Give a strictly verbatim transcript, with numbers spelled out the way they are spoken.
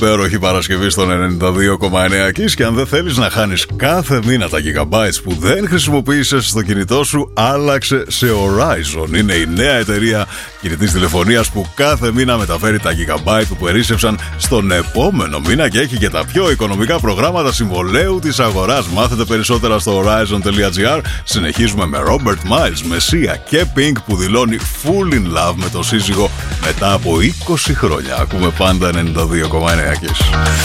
υπέροχη Παρασκευή στον ενενήντα δύο κόμμα εννέα Kiss. Και αν δεν θέλεις να χάνεις κάθε μήνα τα gigabytes που δεν χρησιμοποίησες στο κινητό σου, άλλαξε σε Horizon. Είναι η νέα εταιρεία κινητής τηλεφωνίας που κάθε μήνα μεταφέρει τα gigabyte που περίσσεψαν στον επόμενο μήνα και έχει και τα πιο οικονομικά προγράμματα συμβολέου της αγοράς. Μάθετε περισσότερα στο horizon.gr. Συνεχίζουμε με Robert Miles, με Sia και Pink που δηλώνει full in love με τον σύζυγο μετά από είκοσι χρόνια. Ακούμε πάντα ενενήντα δύο κόμμα εννέα Kiss.